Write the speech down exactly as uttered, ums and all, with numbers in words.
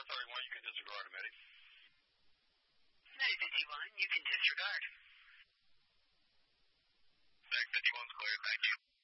thirty-one, you can disregard him, Eddie. nine fifty-one, you can disregard. nine fifty-one's clear, thank you.